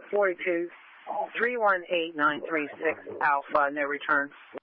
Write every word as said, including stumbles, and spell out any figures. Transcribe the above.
forty-two, three one eight, nine three six, Alpha, no return.